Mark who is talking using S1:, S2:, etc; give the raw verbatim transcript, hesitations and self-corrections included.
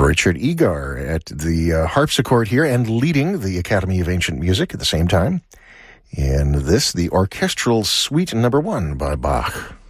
S1: Richard Egar at the uh, harpsichord here and leading the Academy of Ancient Music at the same time. And this, the Orchestral Suite Number One by Bach.